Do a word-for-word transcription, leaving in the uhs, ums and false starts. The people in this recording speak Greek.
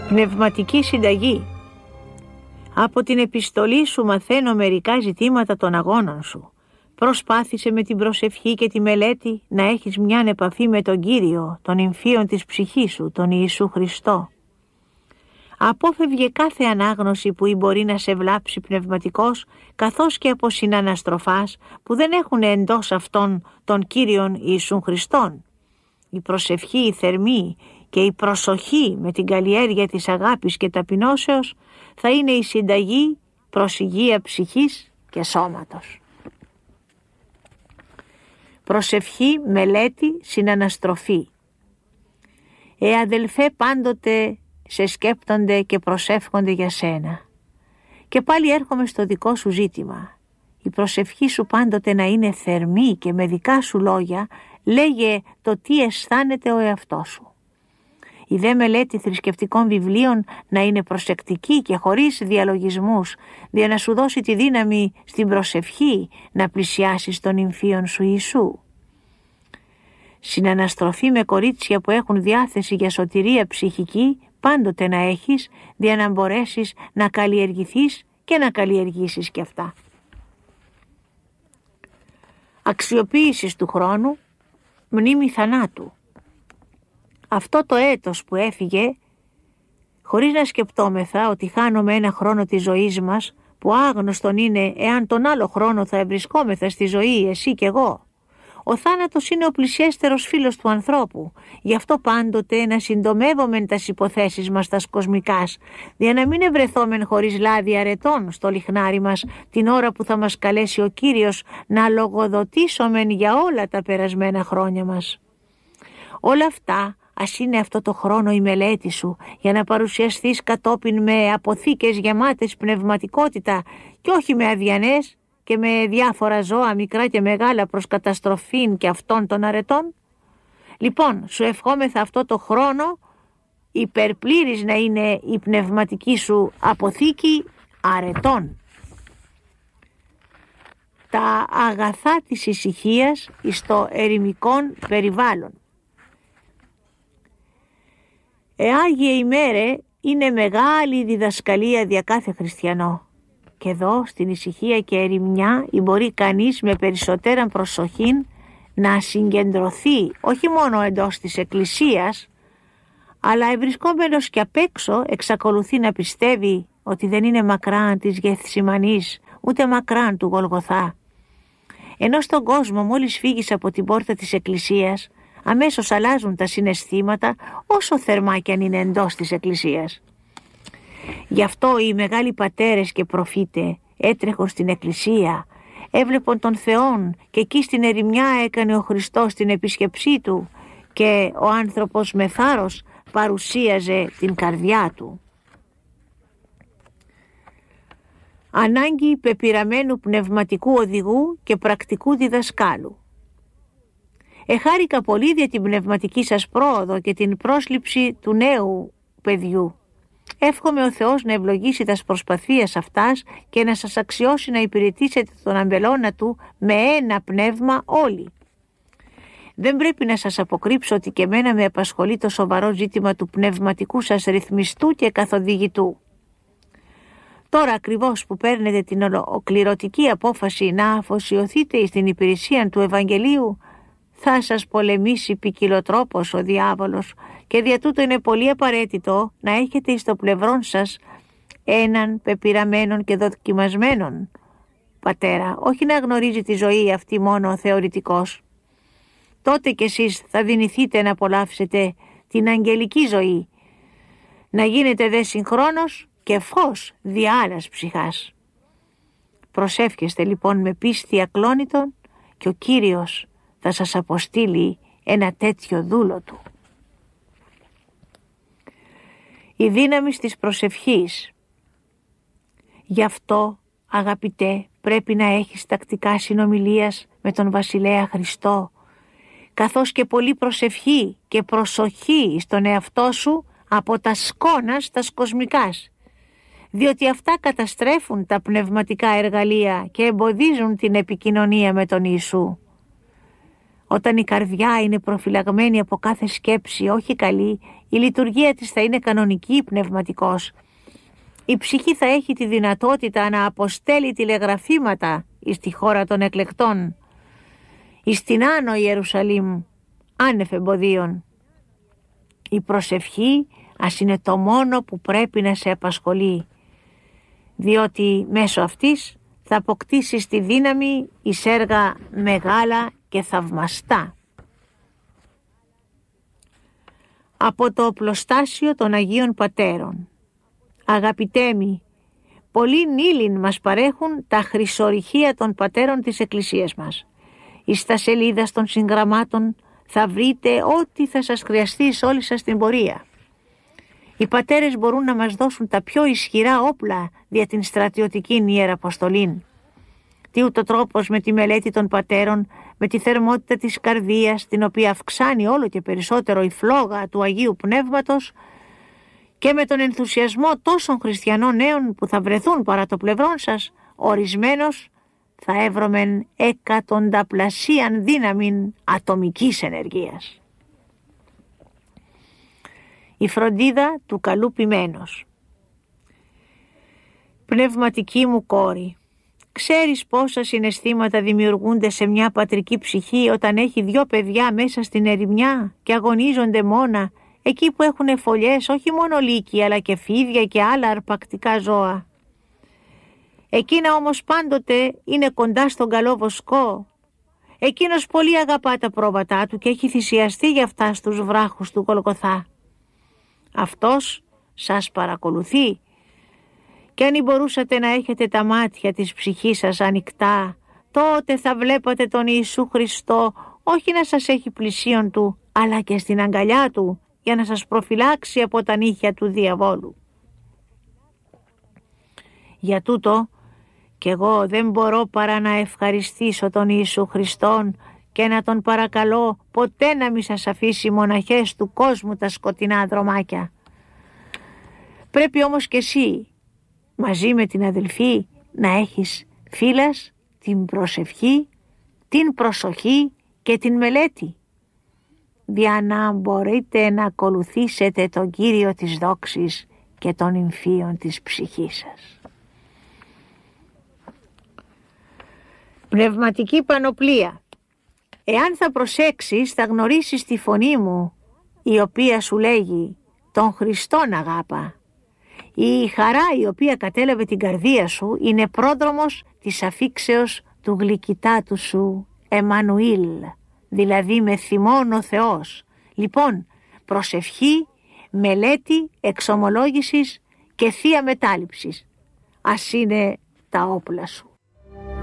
Πνευματική συνταγή. Από την επιστολή σου μαθαίνω μερικά ζητήματα των αγώνων σου. Προσπάθησε με την προσευχή και τη μελέτη να έχεις μιαν επαφή με τον Κύριο, τον Υμφίον της ψυχής σου, τον Ιησού Χριστό. Απόφευγε κάθε ανάγνωση που ή μπορεί να σε βλάψει πνευματικός, καθώς και από συναναστροφάς που δεν έχουν εντός αυτών τον Κύριον Ιησούν Χριστόν. Η προσευχή, η θερμή και η προσοχή με την καλλιέργεια της αγάπης και ταπεινώσεως θα είναι η συνταγή προς υγεία ψυχής και σώματος. Προσευχή, μελέτη, συναναστροφή. Ε αδελφέ, πάντοτε σε σκέπτονται και προσεύχονται για σένα. Και πάλι έρχομαι στο δικό σου ζήτημα. Η προσευχή σου πάντοτε να είναι θερμή και με δικά σου λόγια λέγε το τι αισθάνεται ο εαυτός σου. Η δε μελέτη θρησκευτικών βιβλίων να είναι προσεκτική και χωρίς διαλογισμούς, για να σου δώσει τη δύναμη στην προσευχή να πλησιάσεις τον Υμφίον σου Ιησού. Συναναστροφή με κορίτσια που έχουν διάθεση για σωτηρία ψυχική πάντοτε να έχεις, για να μπορέσεις να καλλιεργηθείς και να καλλιεργήσεις και αυτά. Αξιοποίησης του χρόνου, μνήμη θανάτου. Αυτό το έτος που έφυγε, χωρίς να σκεπτόμεθα ότι χάνουμε ένα χρόνο της ζωής μας, που άγνωστον είναι εάν τον άλλο χρόνο θα ευρισκόμεθα στη ζωή εσύ και εγώ. Ο θάνατος είναι ο πλησιέστερος φίλος του ανθρώπου, γι' αυτό πάντοτε να συντομεύομεν τας υποθέσεις μας τας κοσμικάς, για να μην ευρεθόμεν χωρίς λάδι αρετών στο λιχνάρι μας την ώρα που θα μας καλέσει ο Κύριος να λογοδοτήσομεν για όλα τα περασμένα χρόνια μας. Όλα αυτά, ας είναι αυτό το χρόνο η μελέτη σου, για να παρουσιαστείς κατόπιν με αποθήκες γεμάτες πνευματικότητα και όχι με αδιανές και με διάφορα ζώα μικρά και μεγάλα προς καταστροφήν και αυτών των αρετών. Λοιπόν, σου ευχόμεθα αυτό το χρόνο υπερπλήρης να είναι η πνευματική σου αποθήκη αρετών. Τα αγαθά της ησυχίας στο ερημικών περιβάλλον. Εάγιε ημέρε είναι μεγάλη διδασκαλία δια κάθε χριστιανό. Και εδώ στην ησυχία και ερημιά ή μπορεί κανείς με περισσότερη προσοχή να συγκεντρωθεί όχι μόνο εντός της εκκλησίας, αλλά ευρισκόμενος και απ' έξω εξακολουθεί να πιστεύει ότι δεν είναι μακράν της Γεθσιμανής ούτε μακράν του Γολγοθά. Ενώ στον κόσμο μόλις φύγεις από την πόρτα της εκκλησίας αμέσως αλλάζουν τα συναισθήματα όσο θερμά κι αν είναι εντός της εκκλησίας. Γι' αυτό οι μεγάλοι πατέρες και προφήτε έτρεχον στην εκκλησία, έβλεπον τον Θεόν και εκεί στην ερημιά έκανε ο Χριστός την επίσκεψή του και ο άνθρωπος με θάρρος παρουσίαζε την καρδιά του. Ανάγκη πεπειραμένου πνευματικού οδηγού και πρακτικού διδασκάλου. Εχάρηκα πολύ για την πνευματική σας πρόοδο και την πρόσληψη του νέου παιδιού. Εύχομαι ο Θεός να ευλογήσει τας προσπαθίες αυτάς και να σας αξιώσει να υπηρετήσετε τον αμπελώνα του με ένα πνεύμα όλοι. Δεν πρέπει να σας αποκρύψω ότι και εμένα με απασχολεί το σοβαρό ζήτημα του πνευματικού σας ρυθμιστού και καθοδηγητού. Τώρα ακριβώς που παίρνετε την ολοκληρωτική απόφαση να αφοσιωθείτε στην υπηρεσία του Ευαγγελίου, θα σας πολεμήσει ποικιλοτρόπως ο διάβολος και δια τούτο είναι πολύ απαραίτητο να έχετε στο πλευρόν σας έναν πεπειραμένον και δοκιμασμένον πατέρα, όχι να γνωρίζει τη ζωή αυτή μόνο ο θεωρητικός. Τότε κι εσείς θα δυνηθείτε να απολαύσετε την αγγελική ζωή, να γίνετε δε συγχρόνως και φως δι' άλλας ψυχάς. Προσεύχεστε λοιπόν με πίστη ακλόνητον και ο Κύριος θα σας αποστείλει ένα τέτοιο δούλο του. Η δύναμη της προσευχής. Γι' αυτό, αγαπητέ, πρέπει να έχεις τακτικά συνομιλίας με τον Βασιλέα Χριστό, καθώς και πολύ προσευχή και προσοχή στον εαυτό σου από τα σκόνας τα κοσμικάς, διότι αυτά καταστρέφουν τα πνευματικά εργαλεία και εμποδίζουν την επικοινωνία με τον Ιησού. Όταν η καρδιά είναι προφυλαγμένη από κάθε σκέψη όχι καλή, η λειτουργία της θα είναι κανονική πνευματικός. Η ψυχή θα έχει τη δυνατότητα να αποστέλει τηλεγραφήματα εις τη χώρα των εκλεκτών, εις την Άνω Ιερουσαλήμ, άνευ εμποδίων. Η προσευχή ας είναι το μόνο που πρέπει να σε απασχολεί, διότι μέσω αυτής θα αποκτήσεις τη δύναμη εις έργα μεγάλα και θαυμαστά. Από το οπλοστάσιο των Αγίων Πατέρων. Αγαπητέ μοι, πολλοί νύλιν μας παρέχουν τα χρυσορυχεία των πατέρων της Εκκλησίας μας. Εις τα σελίδας των συγγραμμάτων θα βρείτε ό,τι θα σας χρειαστεί σε όλη σας την πορεία. Οι πατέρες μπορούν να μας δώσουν τα πιο ισχυρά όπλα δια την στρατιωτική ιεραποστολήν. Τι ούτω τρόπος με τη μελέτη των πατέρων, με τη θερμότητα της καρδίας, την οποία αυξάνει όλο και περισσότερο η φλόγα του Αγίου Πνεύματος, και με τον ενθουσιασμό τόσων χριστιανών νέων που θα βρεθούν παρά το πλευρόν σας, ορισμένος θα έβρωμεν εκατονταπλασίαν δύναμην ατομικής ενεργείας. Η φροντίδα του καλού ποιμένος. Πνευματική μου κόρη, ξέρεις πόσα συναισθήματα δημιουργούνται σε μια πατρική ψυχή όταν έχει δυο παιδιά μέσα στην ερημιά και αγωνίζονται μόνα, εκεί που έχουν φωλιές όχι μόνο λύκοι αλλά και φίδια και άλλα αρπακτικά ζώα. Εκείνα όμως πάντοτε είναι κοντά στον καλό βοσκό. Εκείνος πολύ αγαπά τα πρόβατά του και έχει θυσιαστεί για αυτά στους βράχους του Γολγοθά. Αυτός σας παρακολουθεί, και αν μπορούσατε να έχετε τα μάτια της ψυχής σας ανοιχτά, τότε θα βλέπατε τον Ιησού Χριστό όχι να σας έχει πλησίον του, αλλά και στην αγκαλιά του, για να σας προφυλάξει από τα νύχια του διαβόλου. Για τούτο κι εγώ δεν μπορώ παρά να ευχαριστήσω τον Ιησού Χριστόν και να τον παρακαλώ ποτέ να μη σας αφήσει μοναχές του κόσμου τα σκοτεινά δρομάκια. Πρέπει όμως και εσύ μαζί με την αδελφή να έχεις φύλας την προσευχή, την προσοχή και την μελέτη, για να μπορείτε να ακολουθήσετε τον Κύριο της δόξης και των υμφίων της ψυχής σας. Πνευματική πανοπλία. Εάν θα προσέξεις θα γνωρίσεις τη φωνή μου, η οποία σου λέγει τον Χριστόν αγάπα. Η χαρά η οποία κατέλαβε την καρδία σου είναι πρόδρομος της αφήξεως του γλυκητάτου σου Εμμανουήλ, δηλαδή με θυμόν ο Θεός. Λοιπόν, προσευχή, μελέτη, εξομολόγησης και θεία μετάληψης. Ας είναι τα όπλα σου.